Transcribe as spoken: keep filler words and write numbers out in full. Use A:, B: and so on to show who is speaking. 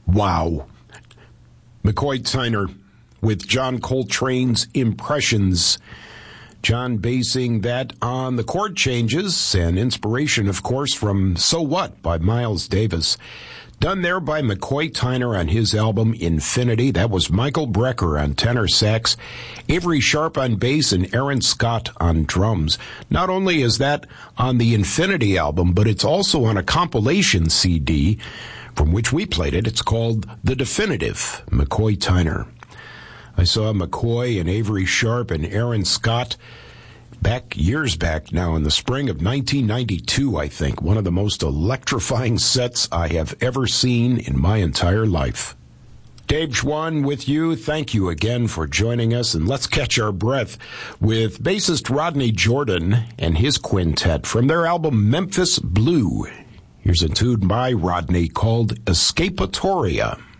A: Wow. McCoy Tyner with John Coltrane's Impressions. John basing that on the chord changes and inspiration, of course, from So What by Miles Davis. Done there by McCoy Tyner on his album Infinity. That was Michael Brecker on tenor sax, Avery Sharp on bass, and Aaron Scott on drums. Not only is that on the Infinity album, but it's also on a compilation C D from which we played it. It's called The Definitive, McCoy Tyner. I saw McCoy and Avery Sharp and Aaron Scott back, years back now, in the spring of nineteen ninety-two, I think. One of the most electrifying sets I have ever seen in my entire life. Dave Schwann with you. Thank you again for joining us, and let's catch our breath with bassist Rodney Jordan and his quintet from their album Memphis Blue. Here's a tune by Rodney called Escapatoria.